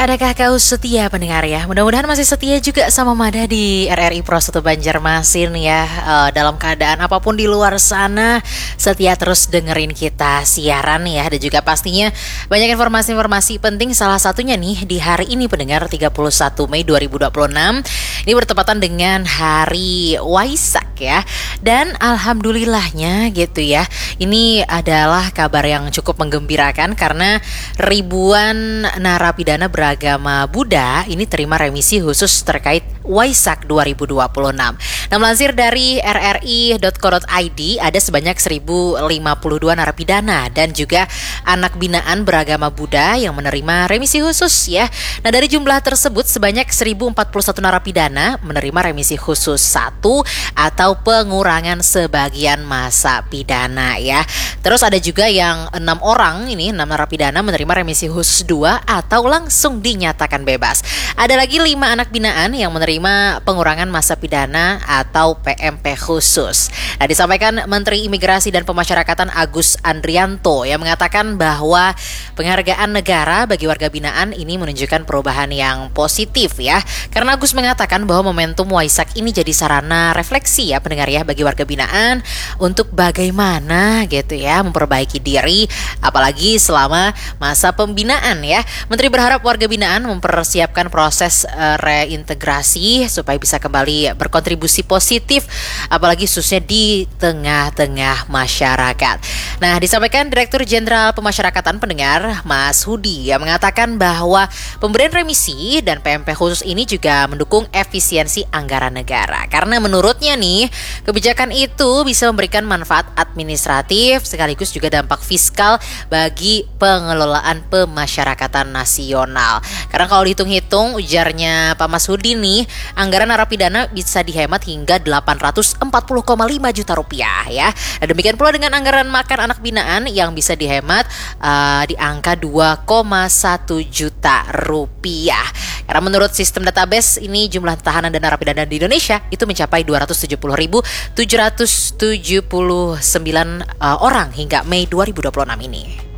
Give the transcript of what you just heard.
Adakah kau setia pendengar ya? Mudah-mudahan masih setia juga sama Mada di RRI Pro 1 Banjarmasin ya. Dalam keadaan apapun di luar sana, setia terus dengerin kita siaran ya. Dan juga pastinya banyak informasi-informasi penting, salah satunya nih di hari ini pendengar 31 Mei 2026. Ini bertepatan dengan hari Waisak ya. Dan alhamdulillahnya gitu ya, ini adalah kabar yang cukup menggembirakan karena ribuan narapidana beragama Buddha ini terima remisi khusus terkait Waisak 2026. Nah, melansir dari rri.co.id ada sebanyak 1052 narapidana dan juga anak binaan beragama Buddha yang menerima remisi khusus ya. Nah, dari jumlah tersebut sebanyak 1041 narapidana menerima remisi khusus 1 atau pengurangan sebagian masa pidana ya. Terus ada juga yang 6 narapidana menerima remisi khusus 2 atau langsung dinyatakan bebas. Ada lagi 5 anak binaan yang menerima pengurangan masa pidana atau PMP khusus. Nah, disampaikan Menteri Imigrasi dan Pemasyarakatan Agus Andrianto yang mengatakan bahwa penghargaan negara bagi warga binaan ini menunjukkan perubahan yang positif ya. Karena Agus mengatakan bahwa momentum Waisak ini jadi sarana refleksi ya pendengar ya bagi warga binaan untuk bagaimana gitu ya memperbaiki diri apalagi selama masa pembinaan ya. Menteri berharap warga binaan mempersiapkan proses reintegrasi supaya bisa kembali berkontribusi positif apalagi khususnya di tengah-tengah masyarakat. Nah, disampaikan Direktur Jenderal Pemasyarakatan pendengar Mas Hudi yang mengatakan bahwa pemberian remisi dan PMP khusus ini juga mendukung efisiensi anggaran negara. Karena menurutnya nih, kebijakan itu bisa memberikan manfaat administratif sekaligus juga dampak fiskal bagi pengelolaan pemasyarakatan nasional. Karena kalau dihitung-hitung ujarnya Pak Mas Hudi nih, anggaran narapidana bisa dihemat hingga 840,5 juta rupiah ya. Dan demikian pula dengan anggaran makan anak binaan yang bisa dihemat di angka 2,1 juta rupiah. Karena menurut sistem database ini jumlah tahanan dan narapidana di Indonesia itu mencapai 270.779 orang hingga Mei 2026 ini.